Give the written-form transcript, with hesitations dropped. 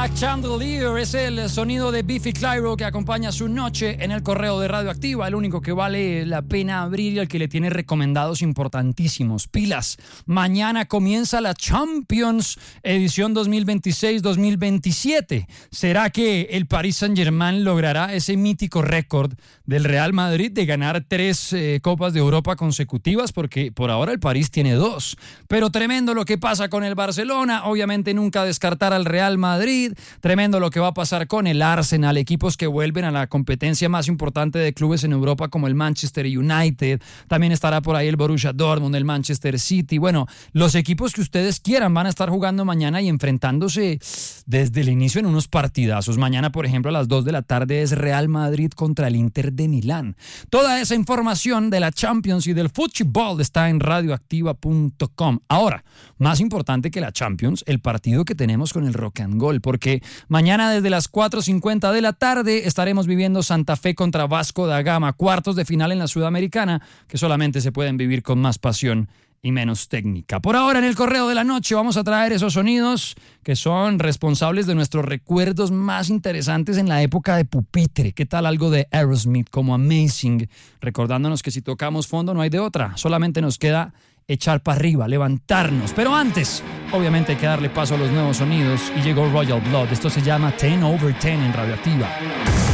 Black Chandelier es el sonido de Biffy Clyro que acompaña su noche en el correo de Radioactiva, el único que vale la pena abrir y al que le tiene recomendados importantísimos. Pilas, mañana comienza la Champions edición 2026-2027. ¿Será que el Paris Saint-Germain logrará ese mítico récord del Real Madrid de ganar 3 Copas de Europa consecutivas? Porque por ahora el París tiene 2. Pero tremendo lo que pasa con el Barcelona, obviamente nunca descartar al Real Madrid. Tremendo lo que va a pasar con el Arsenal, equipos que vuelven a la competencia más importante de clubes en Europa como el Manchester United. También estará por ahí el Borussia Dortmund, el Manchester City. Bueno, los equipos que ustedes quieran van a estar jugando mañana y enfrentándose desde el inicio en unos partidazos. Mañana, por ejemplo, a las 2 de la tarde es Real Madrid contra el Inter de Milán. Toda esa información de la Champions y del fútbol está en radioactiva.com. Ahora, más importante que la Champions, el partido que tenemos con el Rock and Roll, porque mañana desde las 4:50 de la tarde estaremos viviendo Santa Fe contra Vasco da Gama, cuartos de final en la Sudamericana, que solamente se pueden vivir con más pasión y menos técnica. Por ahora, en el correo de la noche vamos a traer esos sonidos que son responsables de nuestros recuerdos más interesantes en la época de pupitre. ¿Qué tal algo de Aerosmith como Amazing? Recordándonos que si tocamos fondo no hay de otra, solamente nos queda echar para arriba, levantarnos. Pero antes, obviamente hay que darle paso a los nuevos sonidos y llegó Royal Blood. Esto se llama 10/10 en Radioactiva.